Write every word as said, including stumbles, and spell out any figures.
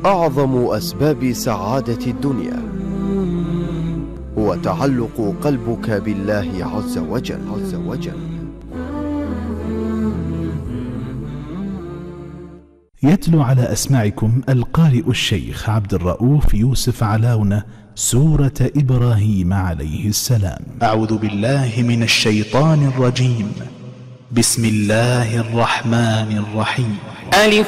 أعظم أسباب سعادة الدنيا هو تعلق قلبك بالله عز وجل عز وجل. يتلو على أسماعكم القارئ الشيخ عبد الرؤوف يوسف علاونة سورة إبراهيم عليه السلام. أعوذ بالله من الشيطان الرجيم. بسم الله الرحمن الرحيم. ألف